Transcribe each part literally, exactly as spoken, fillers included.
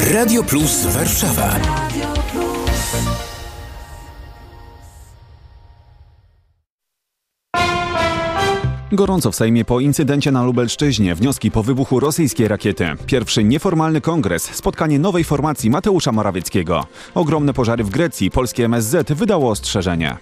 Radio Plus Warszawa. Gorąco w Sejmie po incydencie na Lubelszczyźnie, wnioski po wybuchu rosyjskiej rakiety. Pierwszy nieformalny kongres, spotkanie nowej formacji Mateusza Morawieckiego. Ogromne pożary w Grecji, polskie M S Z wydało ostrzeżenie.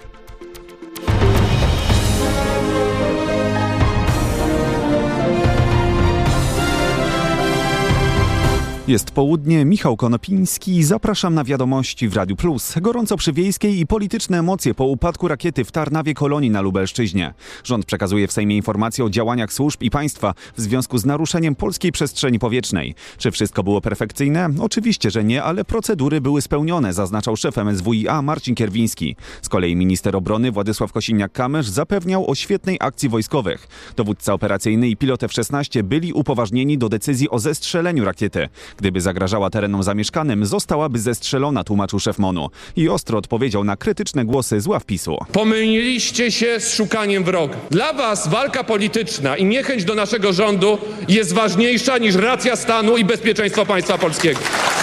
Jest południe, Michał Konopiński, zapraszam na wiadomości w Radiu Plus. Gorąco przy Wiejskiej i polityczne emocje po upadku rakiety w Tarnawie Kolonii na Lubelszczyźnie. Rząd przekazuje w Sejmie informacje o działaniach służb i państwa w związku z naruszeniem polskiej przestrzeni powietrznej. Czy wszystko było perfekcyjne? Oczywiście, że nie, ale procedury były spełnione, zaznaczał szef M S W i A Marcin Kierwiński. Z kolei minister obrony Władysław Kosiniak-Kamysz zapewniał o świetnej akcji wojskowych. Dowódca operacyjny i pilot F szesnaście byli upoważnieni do decyzji o zestrzeleniu rakiety. Gdyby zagrażała terenom zamieszkanym, zostałaby zestrzelona, tłumaczył szef MON-u. I ostro odpowiedział na krytyczne głosy z ław PiS-u. Pomyliliście się z szukaniem wroga. Dla was walka polityczna i niechęć do naszego rządu jest ważniejsza niż racja stanu i bezpieczeństwo państwa polskiego.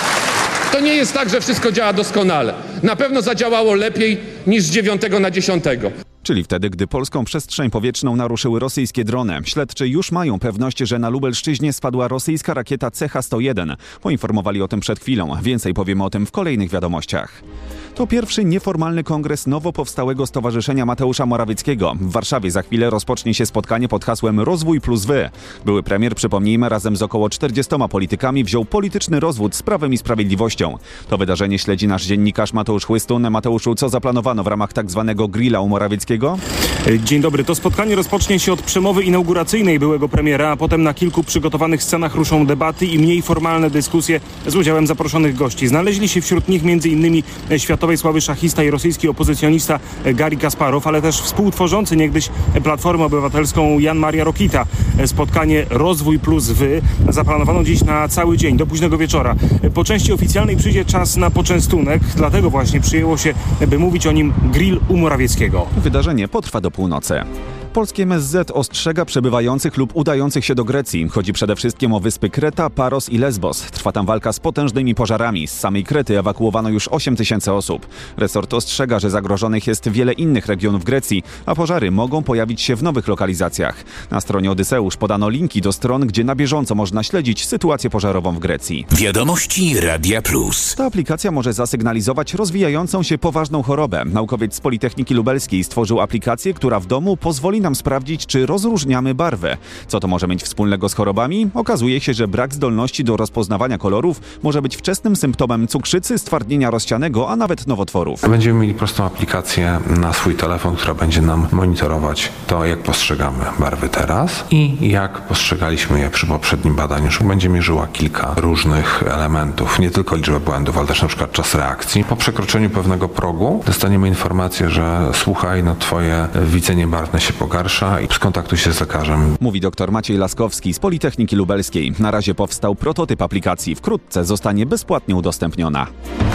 To nie jest tak, że wszystko działa doskonale. Na pewno zadziałało lepiej niż z dziewiątego na dziesiątego. Czyli wtedy, gdy polską przestrzeń powietrzną naruszyły rosyjskie drony. Śledczy już mają pewność, że na Lubelszczyźnie spadła rosyjska rakieta C H sto jeden. Poinformowali o tym przed chwilą. Więcej powiemy o tym w kolejnych wiadomościach. To pierwszy nieformalny kongres nowo powstałego Stowarzyszenia Mateusza Morawieckiego. W Warszawie za chwilę rozpocznie się spotkanie pod hasłem Rozwój plus Wy. Były premier, przypomnijmy, razem z około czterdziestoma politykami wziął polityczny rozwód z Prawem i Sprawiedliwością. To wydarzenie śledzi nasz dziennikarz Mateusz Chłystun. Mateuszu, co zaplanowano w ramach tak zwanego grilla u Morawieckiego? Dzień dobry. To spotkanie rozpocznie się od przemowy inauguracyjnej byłego premiera, a potem na kilku przygotowanych scenach ruszą debaty i mniej formalne dyskusje z udziałem zaproszonych gości. Znaleźli się wśród nich m.in. światowej sławy szachista i rosyjski opozycjonista Garri Kasparow, ale też współtworzący niegdyś Platformę Obywatelską Jan Maria Rokita. Spotkanie Rozwój plus Wy zaplanowano dziś na cały dzień, do późnego wieczora. Po części oficjalnej przyjdzie czas na poczęstunek, dlatego właśnie przyjęło się, by mówić o nim grill u Morawieckiego. Wydarzenie potrwa do północy. Polskie M S Z ostrzega przebywających lub udających się do Grecji. Chodzi przede wszystkim o wyspy Kreta, Paros i Lesbos. Trwa tam walka z potężnymi pożarami. Z samej Krety ewakuowano już osiem tysięcy osób. Resort ostrzega, że zagrożonych jest wiele innych regionów Grecji, a pożary mogą pojawić się w nowych lokalizacjach. Na stronie Odyseusz podano linki do stron, gdzie na bieżąco można śledzić sytuację pożarową w Grecji. Wiadomości Radia Plus. Ta aplikacja może zasygnalizować rozwijającą się poważną chorobę. Naukowiec z Politechniki Lubelskiej stworzył aplikację, która w domu pozwoli nam sprawdzić, czy rozróżniamy barwę. Co to może mieć wspólnego z chorobami? Okazuje się, że brak zdolności do rozpoznawania kolorów może być wczesnym symptomem cukrzycy, stwardnienia rozsianego, a nawet nowotworów. Będziemy mieli prostą aplikację na swój telefon, która będzie nam monitorować to, jak postrzegamy barwy teraz i jak postrzegaliśmy je przy poprzednim badaniu. Będzie mierzyła kilka różnych elementów, nie tylko liczbę błędów, ale też na przykład czas reakcji. Po przekroczeniu pewnego progu dostaniemy informację, że słuchaj, no twoje widzenie barwne się pogarsza i skontaktuj się z lekarzem. Mówi dr Maciej Laskowski z Politechniki Lubelskiej. Na razie powstał prototyp aplikacji. Wkrótce zostanie bezpłatnie udostępniona.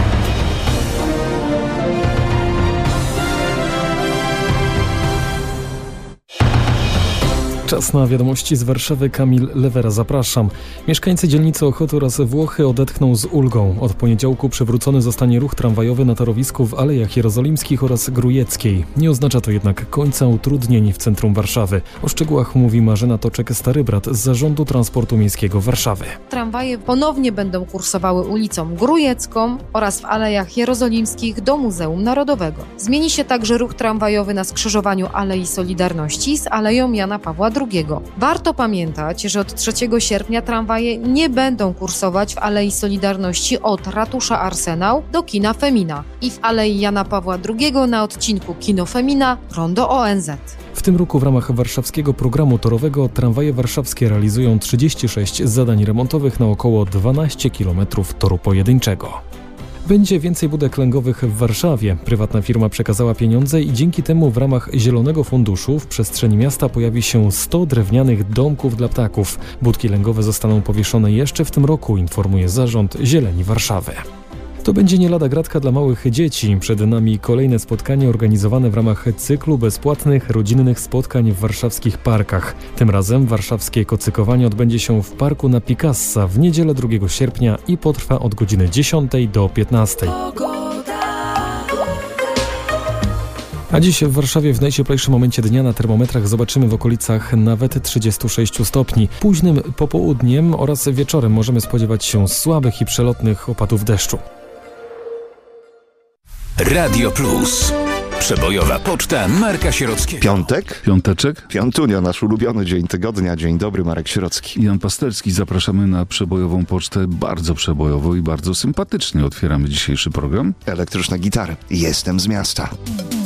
Czas na wiadomości z Warszawy. Kamil Lewera, zapraszam. Mieszkańcy dzielnicy Ochoty oraz Włochy odetchną z ulgą. Od poniedziałku przywrócony zostanie ruch tramwajowy na torowisku w Alejach Jerozolimskich oraz Grujeckiej. Nie oznacza to jednak końca utrudnień w centrum Warszawy. O szczegółach mówi Marzena Toczek-Starybrat z Zarządu Transportu Miejskiego Warszawy. Tramwaje ponownie będą kursowały ulicą Grujecką oraz w Alejach Jerozolimskich do Muzeum Narodowego. Zmieni się także ruch tramwajowy na skrzyżowaniu Alei Solidarności z Aleją Jana Pawła drugiego. Warto pamiętać, że od trzeciego sierpnia tramwaje nie będą kursować w Alei Solidarności od ratusza Arsenał do kina Femina i w Alei Jana Pawła drugiego na odcinku Kino Femina Rondo O N Z. W tym roku w ramach warszawskiego programu torowego tramwaje warszawskie realizują trzydzieści sześć zadań remontowych na około dwanaście kilometrów toru pojedynczego. Będzie więcej budek lęgowych w Warszawie. Prywatna firma przekazała pieniądze i dzięki temu w ramach Zielonego Funduszu w przestrzeni miasta pojawi się sto drewnianych domków dla ptaków. Budki lęgowe zostaną powieszone jeszcze w tym roku, informuje Zarząd Zieleni Warszawy. To będzie nie lada gratka dla małych dzieci. Przed nami kolejne spotkanie organizowane w ramach cyklu bezpłatnych rodzinnych spotkań w warszawskich parkach. Tym razem warszawskie kocykowanie odbędzie się w parku na Picassa w niedzielę drugiego sierpnia i potrwa od godziny dziesiątej do piętnastej. A dziś w Warszawie w najcieplejszym momencie dnia na termometrach zobaczymy w okolicach nawet trzydziestu sześciu stopni. Późnym popołudniem oraz wieczorem możemy spodziewać się słabych i przelotnych opadów deszczu. Radio Plus. Przebojowa poczta Marka Sierockiego. Piątek? Piąteczek? Piątunio, nasz ulubiony dzień tygodnia. Dzień dobry, Marek Sierocki. Jan Pasterski, zapraszamy na przebojową pocztę, bardzo przebojowo i bardzo sympatycznie otwieramy dzisiejszy program. Elektryczne gitary. Jestem z miasta.